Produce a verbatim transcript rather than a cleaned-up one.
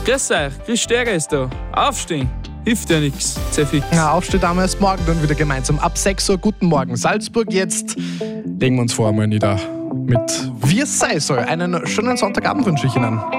Grüß euch, Chris Steger ist da. Aufstehen, hilft ja nichts. Sehr fix. Ja, aufsteht damals morgen dann wieder gemeinsam. Ab sechs Uhr, guten Morgen Salzburg. Jetzt legen wir uns vor einmal nieder mit Wie es sei soll. Einen schönen Sonntagabend wünsche ich Ihnen.